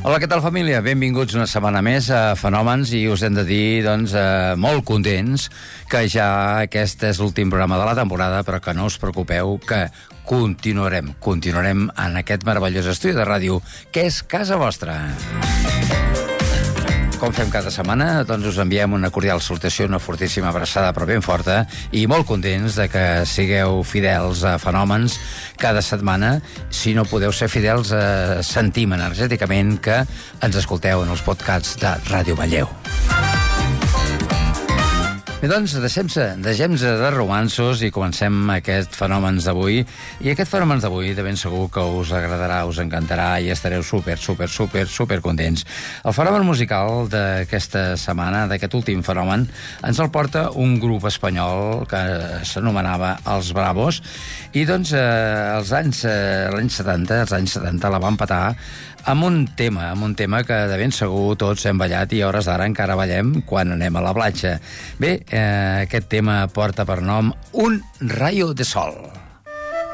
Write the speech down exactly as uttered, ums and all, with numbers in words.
Hola, què tal, família? Benvinguts una setmana més a Fenòmens i us hem de dir, doncs, eh, molt contents que ja aquest és l'últim programa de la temporada, però que no us preocupeu, que continuarem, continuarem en aquest meravellós estudi de ràdio que és casa vostra. Com fem cada setmana, doncs us enviem una cordial salutació, una fortíssima abraçada però ben forta i molt contents de que sigueu fidels a Fenòmens cada setmana. Si no podeu ser fidels, eh, sentim energèticament que ens escolteu en els podcasts de Ràdio Manlleu. Bé, doncs, deixem-se, deixem-se de romanços i comencem aquest Fenòmens d'avui. I aquest Fenòmens d'avui de ben segur que us agradarà, us encantarà i estareu super, super, super, super contents. El fenomen musical d'aquesta setmana, d'aquest últim fenomen, ens el porta un grup espanyol que s'anomenava Els Bravos i, doncs, eh, als anys, eh, l'any setanta, els anys setanta la van petar amb un tema, amb un tema que de ben segur tots hem ballat i a hores d'ara encara ballem quan anem a la platja. Bé, eh, aquest tema porta per nom Un rayo de sol.